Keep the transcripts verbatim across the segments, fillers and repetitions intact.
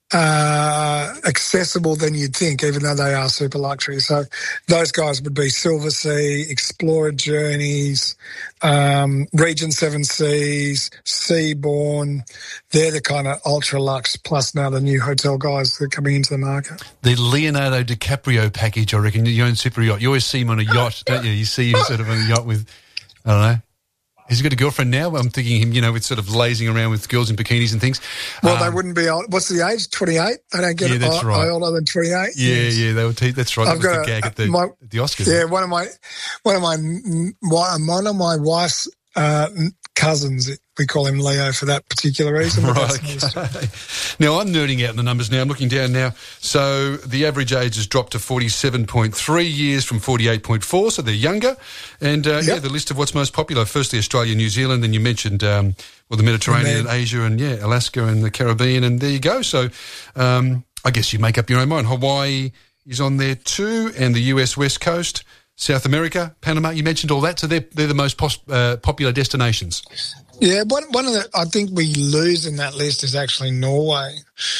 uh, accessible than you'd think, even though they are super luxury. So those guys would be Silversea, Explorer Journeys, um, Region Seven Seas, Seabourn. They're the kind of ultra luxe, plus now the new hotel guys that are coming into the market. The Leonardo DiCaprio package, I reckon. Your own super yacht. You always see him on a yacht, don't you? You see him sort of on a yacht with, I don't know. Has he got a girlfriend now? I'm thinking him, you know, with sort of lazing around with girls in bikinis and things. Well, um, they wouldn't be old. What's the age? twenty-eight? They don't get yeah, that's o- right. older than twenty-eight? Yeah, yes. yeah, they would te- that's right. I've That was got the a, gag at the, my, at the Oscars. Yeah, one of my, one of my, one of my wife's uh, cousins, we call him Leo for that particular reason. Right, okay. Now, I'm nerding out in the numbers now. I'm looking down now. So the average age has dropped to forty-seven point three years from forty-eight point four, so they're younger. And, uh, yep. yeah, the list of what's most popular, firstly Australia, New Zealand, then you mentioned, um, well, the Mediterranean and, and Asia and, yeah, Alaska and the Caribbean, and there you go. So um, I guess you make up your own mind. Hawaii is on there too, and the U S West Coast. South America, Panama, you mentioned all that, so they're, they're the most pos- uh, popular destinations. Yeah, one, one of the, I think we lose in that list is actually Norway.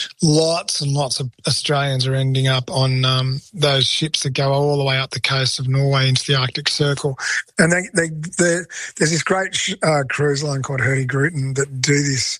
Lots and lots of Australians are ending up on um, those ships that go all the way up the coast of Norway into the Arctic Circle. And they, they, they, there's this great uh, cruise line called Hurtigruten that do this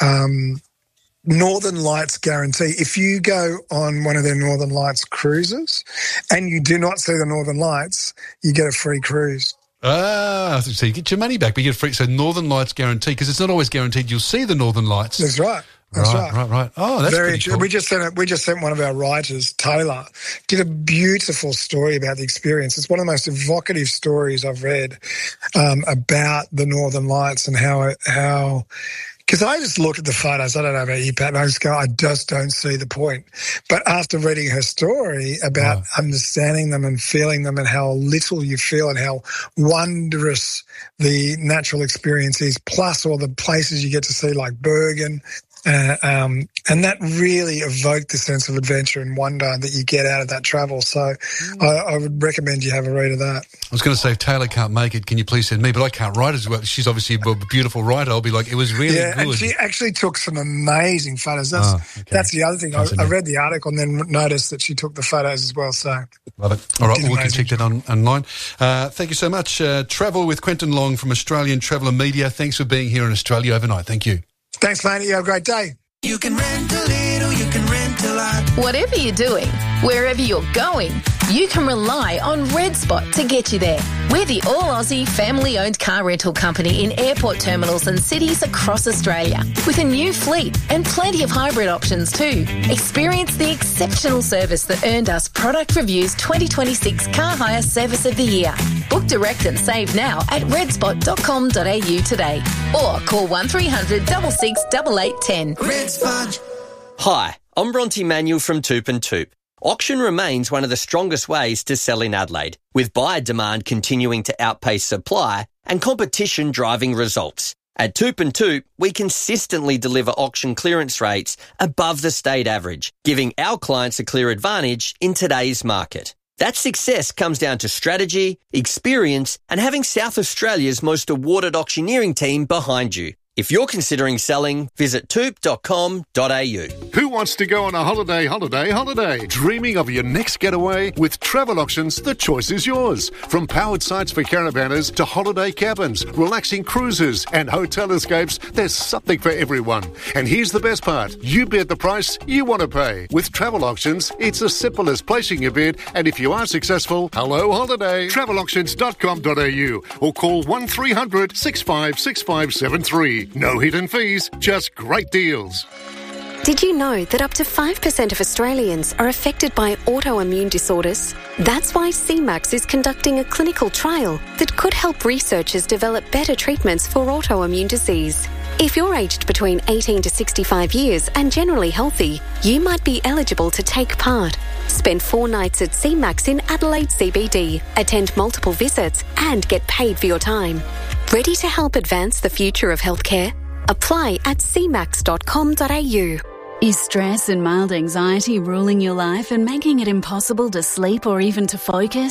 um Northern Lights guarantee. If you go on one of their Northern Lights cruises and you do not see the Northern Lights, you get a free cruise. Ah, so you get your money back, but you get a free. So Northern Lights guarantee, because it's not always guaranteed you'll see the Northern Lights. That's right. That's right, right, right, right. Oh, that's very pretty cool. We just sent a, we just sent one of our writers, Taylor, did a beautiful story about the experience. It's one of the most evocative stories I've read um, about the Northern Lights and how it, how. Because I just look at the photos, I don't know about you, Pat, and I just go, I just don't see the point. But after reading her story about wow. understanding them and feeling them and how little you feel and how wondrous the natural experience is, plus all the places you get to see like Bergen, uh, um, and that really evoked the sense of adventure and wonder that you get out of that travel. So mm. I, I would recommend you have a read of that. I was going to say, if Taylor can't make it, can you please send me? But I can't write as well. She's obviously a beautiful writer. I'll be like, it was really yeah, good. And she actually took some amazing photos. That's, oh, okay. that's the other thing. I, I read the article and then noticed that she took the photos as well. So love it. All right, well, we can check that on, online. Uh, thank you so much. Uh, Travel with Quentin Long from Australian Traveller Media. Thanks for being here in Australia overnight. Thank you. Thanks, mate. You have a great day. You can rent a little, you can rent a lot. Whatever you're doing, wherever you're going, you can rely on Red Spot to get you there. We're the all-Aussie, family-owned car rental company in airport terminals and cities across Australia. With a new fleet and plenty of hybrid options too. Experience the exceptional service that earned us Product Review's twenty twenty-six Car Hire Service of the Year. Book direct and save now at redspot dot com dot a u today. Or call one three hundred, six six, eight eight one zero. Red Spot. Hi, I'm Bronte Manuel from Toop and Toop. Auction remains one of the strongest ways to sell in Adelaide, with buyer demand continuing to outpace supply and competition driving results. At Toop and Toop, we consistently deliver auction clearance rates above the state average, giving our clients a clear advantage in today's market. That success comes down to strategy, experience, and having South Australia's most awarded auctioneering team behind you. If you're considering selling, visit toop dot com dot a u. Who wants to go on a holiday, holiday, holiday? Dreaming of your next getaway? With Travel Auctions, the choice is yours. From powered sites for caravanners to holiday cabins, relaxing cruises and hotel escapes, there's something for everyone. And here's the best part. You bid the price you want to pay. With Travel Auctions, it's as simple as placing your bid, and if you are successful, hello holiday. travel auctions dot com dot a u or call one three hundred, six five six five seven three. No hidden fees, just great deals. Did you know that up to five percent of Australians are affected by autoimmune disorders? That's why C MAX is conducting a clinical trial that could help researchers develop better treatments for autoimmune disease. If you're aged between eighteen to sixty-five years and generally healthy, you might be eligible to take part. Spend four nights at C MAX in Adelaide C B D, attend multiple visits and get paid for your time. Ready to help advance the future of healthcare? Apply at c max dot com dot a u. Is stress and mild anxiety ruling your life and making it impossible to sleep or even to focus?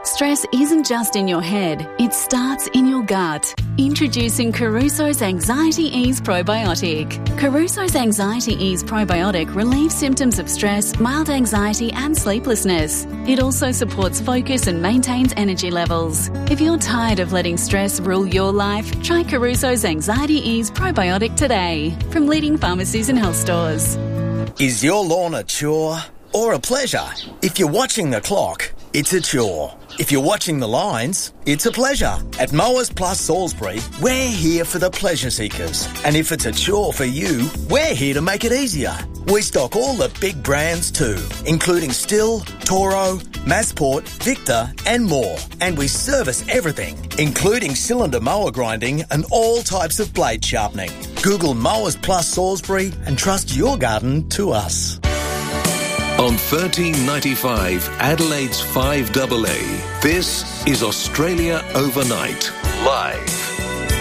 Stress isn't just in your head, it starts in your gut. Introducing Caruso's Anxiety Ease Probiotic. Caruso's Anxiety Ease Probiotic relieves symptoms of stress, mild anxiety and sleeplessness. It also supports focus and maintains energy levels. If you're tired of letting stress rule your life, try Caruso's Anxiety Ease Probiotic today from leading pharmacies and health stores. Is your lawn a chore or a pleasure? If you're watching the clock, it's a chore. If you're watching the lines, it's a pleasure. At Mowers Plus Salisbury, we're here for the pleasure seekers. And if it's a chore for you, we're here to make it easier. We stock all the big brands too, including Stihl, Toro, Massport, Victor and more. And we service everything, including cylinder mower grinding and all types of blade sharpening. Google Mowers Plus Salisbury and trust your garden to us. On thirteen ninety-five, Adelaide's five A A, this is Australia Overnight, live.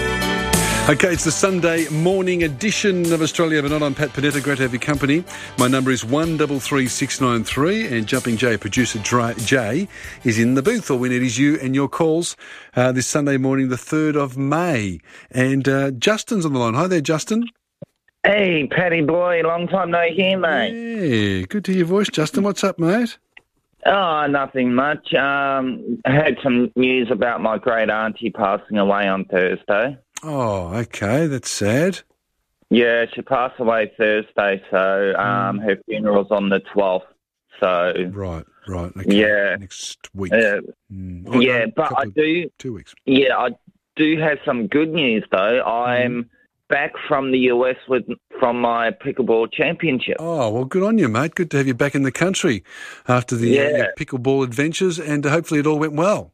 Okay, it's the Sunday morning edition of Australia Overnight. I'm Pat Panetta, great to have your company. My number is one three three six nine three, and Jumping Jay, producer Jay, is in the booth. All we need is you and your calls uh, this Sunday morning, the third of May. And uh, Justin's on the line. Hi there, Justin. Hey, Paddy boy, long time no hear, mate. Yeah, good to hear your voice, Justin. What's up, mate? Oh, nothing much. Um, I had some news about my great auntie passing away on Thursday. Oh, okay, that's sad. Yeah, she passed away Thursday, so um, mm. her funeral's on the twelfth. So right, right, okay. Yeah, next week. Uh, mm. oh, yeah, no, but I do. Two weeks. Yeah, I do have some good news though. I'm. Mm. back from the U S with from my pickleball championship. Oh, well, good on you, mate. Good to have you back in the country after the yeah. uh, pickleball adventures, and uh, hopefully it all went well.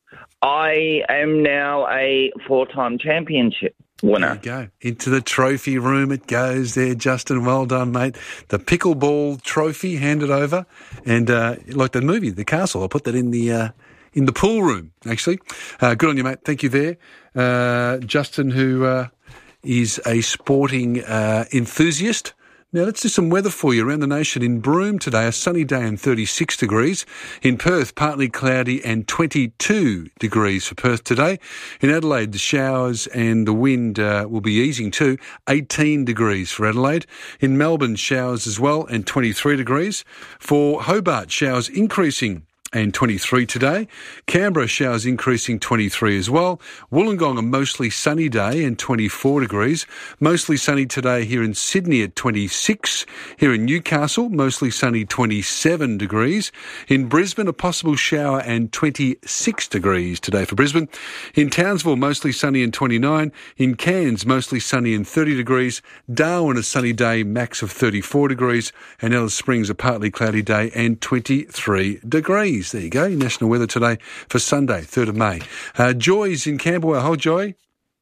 I am now a four-time championship winner. There you go. Into the trophy room it goes there, Justin. Well done, mate. The pickleball trophy handed over, and uh, like the movie, The Castle, I'll put that in the... Uh, in the pool room, actually. Uh, good on you, mate. Thank you there. Uh, Justin, who... Uh, is a sporting uh, enthusiast. Now, let's do some weather for you around the nation. In Broome today, a sunny day and thirty-six degrees. In Perth, partly cloudy and twenty-two degrees for Perth today. In Adelaide, the showers and the wind uh, will be easing too. eighteen degrees for Adelaide. In Melbourne, showers as well and twenty-three degrees. For Hobart, showers increasing and twenty-three today. Canberra, showers increasing, twenty-three as well. Wollongong, a mostly sunny day and twenty-four degrees. Mostly sunny today here in Sydney at twenty-six. Here in Newcastle, mostly sunny, twenty-seven degrees. In Brisbane, a possible shower and twenty-six degrees today for Brisbane. In Townsville, mostly sunny and twenty-nine. In Cairns, mostly sunny and thirty degrees. Darwin, a sunny day, max of thirty-four degrees. And Alice Springs, a partly cloudy day and twenty-three degrees. There you go, national weather today for Sunday, third of May. Uh, Joy's in Camberwell. Hi, Joy.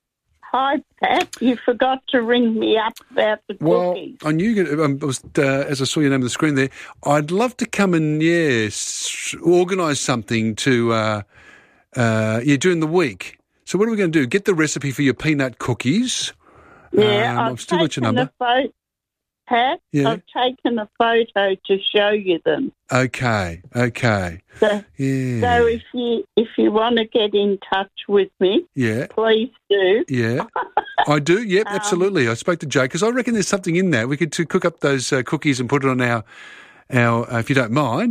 Hi, Pat. You forgot to ring me up about the well, cookies. Well, I knew, um, was, uh, as I saw your name on the screen there, I'd love to come and, yes, organise something to, uh, uh, yeah, during the week. So what are we going to do? Get the recipe for your peanut cookies. Yeah, um, I've, I've still got your number. Photo, Pat, yeah. I've taken a photo to show you them. Okay, okay. So, yeah. so if you if you want to get in touch with me, yeah, please do. Yeah, I do. Yep, um, absolutely. I spoke to Jay because I reckon there's something in there. We could to cook up those uh, cookies and put it on our our. Uh, if you don't mind,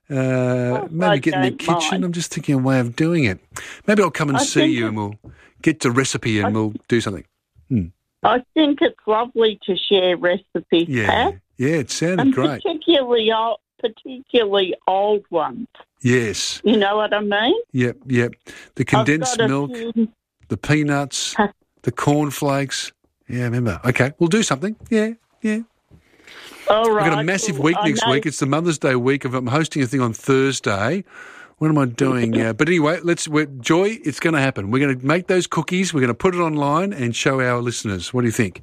uh, maybe I get in the kitchen. Mind. I'm just thinking a way of doing it. Maybe I'll come and I see you, and we'll get the recipe and I, we'll do something. Hmm. I think it's lovely to share recipes, yeah. Pat. Yeah, it sounded and great. Particularly old, particularly old ones. Yes. You know what I mean? Yep, yep. The condensed milk, few... the peanuts, the cornflakes. Yeah, remember. Okay, we'll do something. Yeah, yeah. All right. We've got a massive well, week I next know... week. It's the Mother's Day week. I'm hosting a thing on Thursday. What am I doing? uh, but anyway, let's. We're, Joy, it's going to happen. We're going to make those cookies. We're going to put it online and show our listeners. What do you think?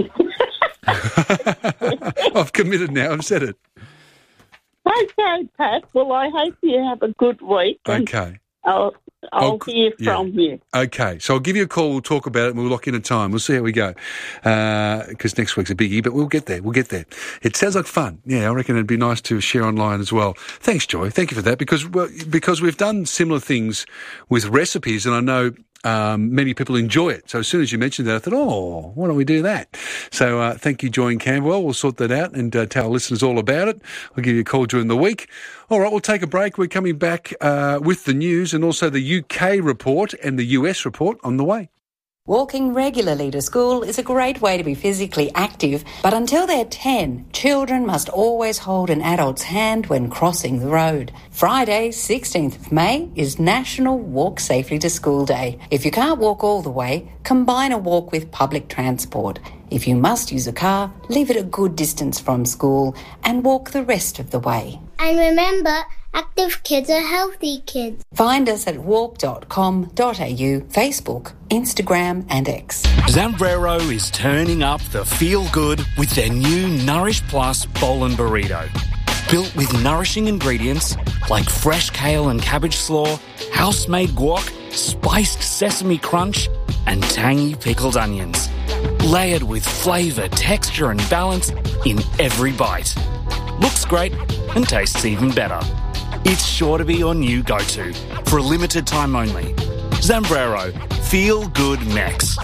I've committed now. I've said it. Okay, Pat. Well, I hope you have a good week. Okay. I'll I'll Oh, hear yeah. from you. Okay, so I'll give you a call, we'll talk about it, and we'll lock in a time. We'll see how we go. Because next week's a biggie, but we'll get there, we'll get there. It sounds like fun. Yeah, I reckon it'd be nice to share online as well. Thanks, Joy. Thank you for that, because well, because we've done similar things with recipes, and I know um, many people enjoy it. So as soon as you mentioned that, I thought, oh, why don't we do that? So uh, thank you, Joy and Camberwell. We'll sort that out and uh, tell our listeners all about it. I'll give you a call during the week. All right, we'll take a break. We're coming back uh, with the news and also the U K report and the U S report on the way. Walking regularly to school is a great way to be physically active, but until they're ten, children must always hold an adult's hand when crossing the road. Friday, sixteenth of May, is National Walk Safely to School Day. If you can't walk all the way, combine a walk with public transport. If you must use a car, leave it a good distance from school and walk the rest of the way. And remember, active kids are healthy kids. Find us at walk dot com dot a u, Facebook, Instagram and X. Zambrero is turning up the feel-good with their new Nourish Plus Bowl and Burrito. Built with nourishing ingredients like fresh kale and cabbage slaw, house-made guac, spiced sesame crunch and tangy pickled onions. Layered with flavour, texture and balance in every bite. Looks great and tastes even better. It's sure to be your new go-to for a limited time only. Zambrero, feel good Mex.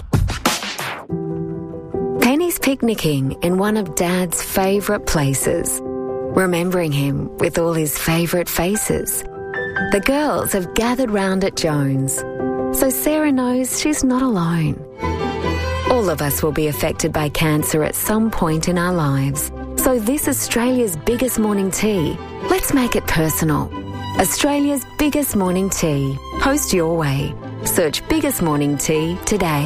Penny's picnicking in one of Dad's favourite places, remembering him with all his favourite faces. The girls have gathered round at Jones, so Sarah knows she's not alone. All of us will be affected by cancer at some point in our lives. So this Australia's biggest morning tea, let's make it personal. Australia's biggest morning tea. Post your way. Search Biggest Morning Tea today.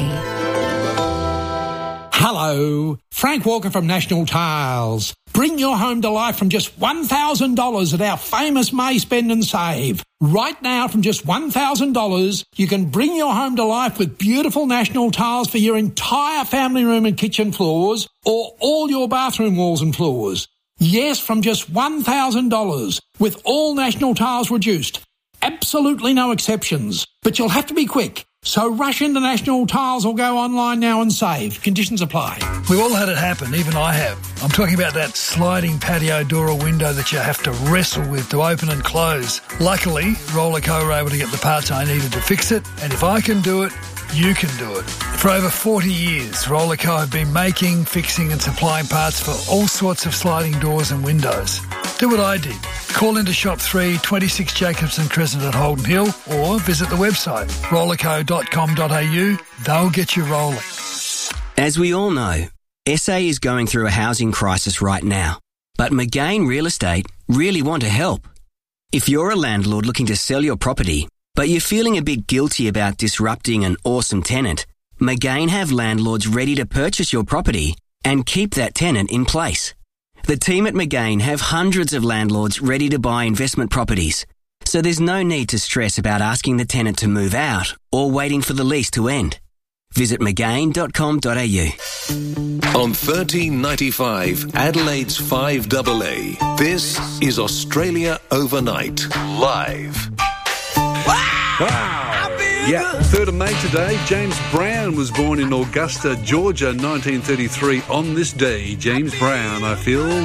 Hello, Frank Walker from National Tiles. Bring your home to life from just one thousand dollars at our famous May Spend and Save. Right now, from just one thousand dollars, you can bring your home to life with beautiful National Tiles for your entire family room and kitchen floors, or all your bathroom walls and floors. Yes, from just one thousand dollars, with all National Tiles reduced. Absolutely no exceptions. But you'll have to be quick. So rush into National Tiles or go online now and save. Conditions apply. We've all had it happen, even I have. I'm talking about that sliding patio door or window that you have to wrestle with to open and close. Luckily, Roller Co were able to get the parts I needed to fix it, and if I can do it, you can do it. For over forty years, Roller Co have been making, fixing and supplying parts for all sorts of sliding doors and windows. Do what I did. Call into Shop three, twenty-six Jacobson Crescent at Holden Hill, or visit the website roller co dot com dot a u. They'll get you rolling. As we all know, S A is going through a housing crisis right now, but McGain Real Estate really want to help. If you're a landlord looking to sell your property, but you're feeling a bit guilty about disrupting an awesome tenant, McGain have landlords ready to purchase your property and keep that tenant in place. The team at McGain have hundreds of landlords ready to buy investment properties, so there's no need to stress about asking the tenant to move out or waiting for the lease to end. Visit mcgain dot com dot a u. On thirteen ninety-five, Adelaide's five A A, this is Australia Overnight, live. Wow. Yeah, third of May today. James Brown was born in Augusta, Georgia, nineteen thirty-three. On this day, James Brown, I feel